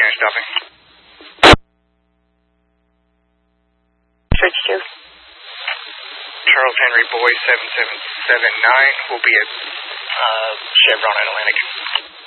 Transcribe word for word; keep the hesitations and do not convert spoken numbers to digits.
County stopping. Search two. Charles Henry Boy seven seven seven nine will be at uh, Chevron Atlantic.